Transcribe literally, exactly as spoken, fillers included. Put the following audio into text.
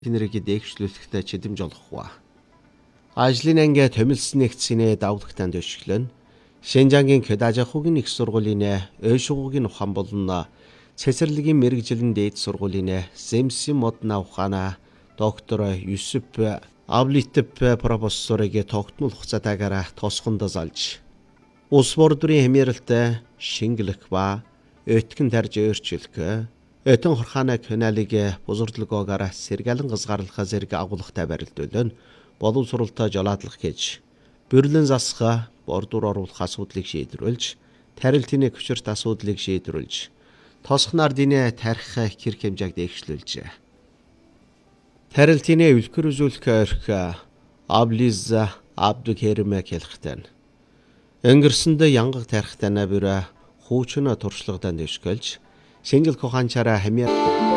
Тэнэрийг дээгшлүүлэхтэй чэдэмж олохгүй. Ажлын анги томилсон нэгцсинээ давлагтанд өшглөн. Шэнжангийн Кэдажахугийн их сургуулийн Өшгуугийн ухаан болон цэцэрлэгийн мэрэгжилэн дээд сургуулийн Сэмсэн модна ухаана доктор Юсуп Авлитеп профессорыг тогтмол хугацаатаагаар тосгонд залж улс бордурын хэмээрэлтэй шингэлэх ба өтгөн тарж өөрчлөх Этэн хорхаана каналыг бузурдлогоогоор сэргэлэн газгаарлахаа зэрэг агуулгатай барилдуулан боловсролтой жолоодлох гэж бүрлэн засах бордуур оруулах асуудлыг шийдвэрлэж тарилтын хүчирт асуудлыг шийдвэрлэж тосхнаар динэ тарих хэрэг хэмжээг дээгшлүүлжээ. Тарилтын үлгэр үзүүлэх орх Аблиз Абдукермэ хэлэхтэн өнгөрсөнд янгаг тарихтайна бүрэ хуучин туршлагатай дэвшгэлж Сингл коханчаараа хамиар